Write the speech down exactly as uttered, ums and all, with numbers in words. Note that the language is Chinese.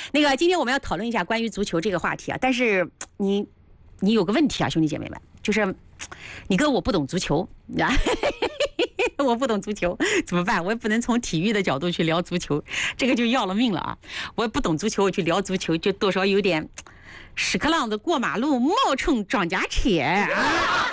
那个今天我们要讨论一下关于足球这个话题啊，但是你你有个问题啊，兄弟姐妹们，就是你哥我不懂足球啊。我不懂足球怎么办？我也不能从体育的角度去聊足球，这个就要了命了啊！我也不懂足球，我去聊足球就多少有点屎壳郎子过马路冒充装甲车啊！